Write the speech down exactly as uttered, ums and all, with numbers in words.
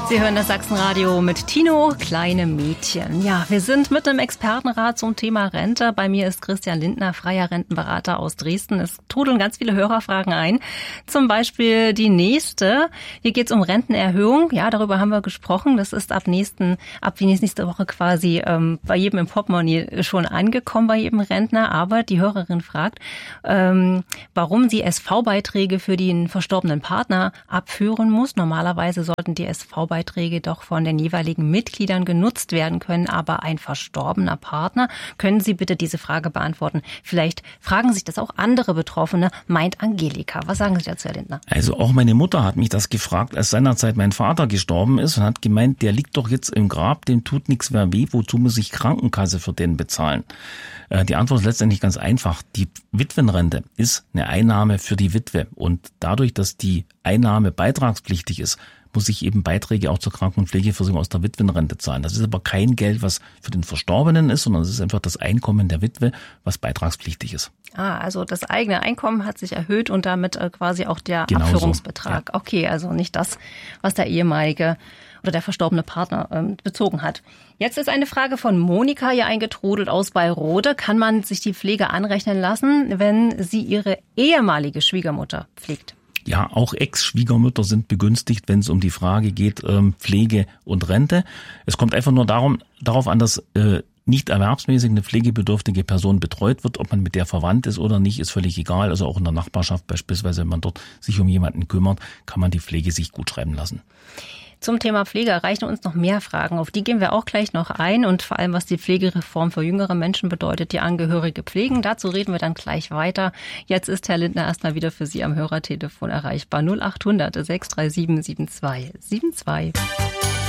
Sie hören das Sachsenradio mit Tino, kleine Mädchen. Ja, wir sind mit einem Expertenrat zum Thema Rente. Bei mir ist Christian Lindner, freier Rentenberater aus Dresden. Es trudeln ganz viele Hörerfragen ein. Zum Beispiel die nächste. Hier geht es um Rentenerhöhung. Ja, darüber haben wir gesprochen. Das ist ab nächsten, ab die nächste Woche quasi ähm, bei jedem im Portemonnaie schon angekommen, bei jedem Rentner. Aber die Hörerin fragt, ähm, warum sie S V-Beiträge für den verstorbenen Partner abführen muss. Normalerweise sollten die S V-Beiträge Beiträge doch von den jeweiligen Mitgliedern genutzt werden können, aber ein verstorbener Partner. Können Sie bitte diese Frage beantworten? Vielleicht fragen sich das auch andere Betroffene, meint Angelika. Was sagen Sie dazu, Herr Lindner? Also auch meine Mutter hat mich das gefragt, als seinerzeit mein Vater gestorben ist und hat gemeint, der liegt doch jetzt im Grab, dem tut nichts mehr weh, wozu muss ich Krankenkasse für den bezahlen? Die Antwort ist letztendlich ganz einfach. Die Witwenrente ist eine Einnahme für die Witwe und dadurch, dass die Einnahme beitragspflichtig ist, muss ich eben Beiträge auch zur Kranken- und Pflegeversicherung aus der Witwenrente zahlen. Das ist aber kein Geld, was für den Verstorbenen ist, sondern es ist einfach das Einkommen der Witwe, was beitragspflichtig ist. Ah, also das eigene Einkommen hat sich erhöht und damit äh, quasi auch der Genau Abführungsbetrag. So, ja. Okay, also nicht das, was der ehemalige oder der verstorbene Partner ähm, bezogen hat. Jetzt ist eine Frage von Monika hier eingetrudelt aus Bayrode. Kann man sich die Pflege anrechnen lassen, wenn sie ihre ehemalige Schwiegermutter pflegt? Ja, auch Ex-Schwiegermütter sind begünstigt, wenn es um die Frage geht, ähm, Pflege und Rente. Es kommt einfach nur darum, darauf an, dass äh, nicht erwerbsmäßig eine pflegebedürftige Person betreut wird. Ob man mit der verwandt ist oder nicht, ist völlig egal. Also auch in der Nachbarschaft beispielsweise, wenn man dort sich um jemanden kümmert, kann man die Pflege sich gut schreiben lassen. Zum Thema Pflege erreichen uns noch mehr Fragen. Auf die gehen wir auch gleich noch ein und vor allem, was die Pflegereform für jüngere Menschen bedeutet, die Angehörige pflegen. Dazu reden wir dann gleich weiter. Jetzt ist Herr Lindner erstmal wieder für Sie am Hörertelefon erreichbar. null acht hundert sechs drei sieben sieben zwei sieben zwei.